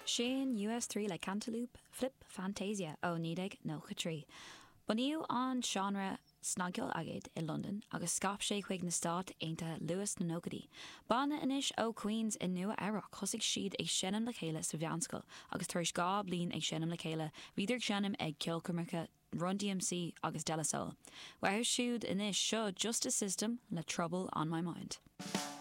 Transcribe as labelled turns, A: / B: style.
A: Sin US3 le Cantaloupe, Flip Fantasia ó nídig nócha trí. Buníú an genre snagiol agad in London agus scap sé chuig na stát ainta Lewis na Nógadí. Bána inis ó Queens in nua Eire chosig siad ag sinnam le chéile sa bheanscoil agus tuairis gá blin ag sinnam le chéile viidir sinnam ag ceolcumarcha Run DMC agus De La Soul. Weir siúd inis seo Justice System le Trouble on My Mind.